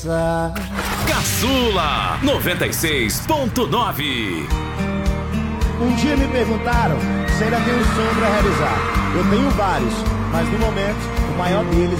Caçula 96.9. Um dia me perguntaram se ainda tenho um sonho para realizar. Eu tenho vários, mas no momento o maior deles